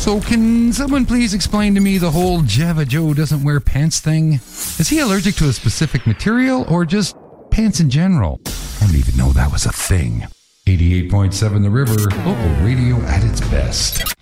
So can someone please explain to me the whole Java Joe doesn't wear pants thing? Is he allergic to a specific material or just pants in general? I didn't even know that was a thing. 88.7 The River, local radio at its best.